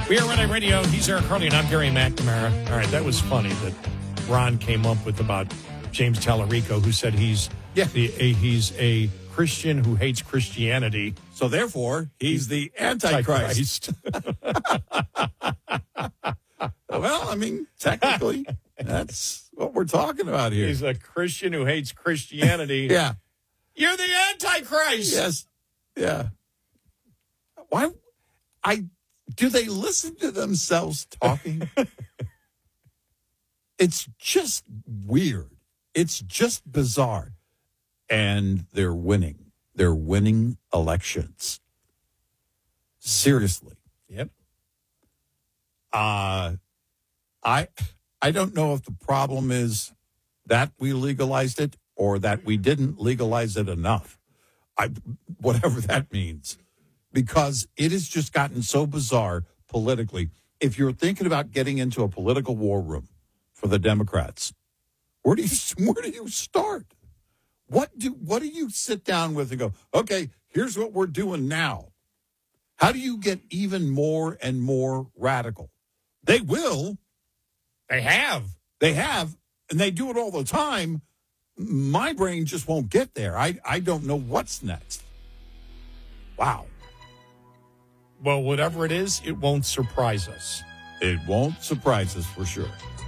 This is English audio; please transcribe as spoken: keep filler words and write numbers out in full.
We are Red Eye Radio. He's Eric Harley, and I'm Gary McNamara. All right, that was funny that Ron came up with about James Tallarico, who said he's Yeah. the, a, he's a Christian who hates Christianity. So therefore, he's the Antichrist. Well, I mean, technically, that's what we're talking about here. He's a Christian who hates Christianity. Yeah. You're the Antichrist. Yes. Yeah. Why? I do they listen to themselves talking? It's just weird. It's just bizarre. And they're winning. They're winning elections. Seriously. Yep. Uh I I don't know if the problem is that we legalized it or that we didn't legalize it enough. I whatever that means. Because it has just gotten so bizarre politically. If you're thinking about getting into a political war room for the Democrats, where do you where do you start? What do what do you sit down with and go, okay, here's what we're doing now? How do you get even more and more radical? They will. They have. They have, and they do it all the time. My brain just won't get there. I, I don't know what's next. Wow. Well, whatever it is, it won't surprise us. It won't surprise us for sure.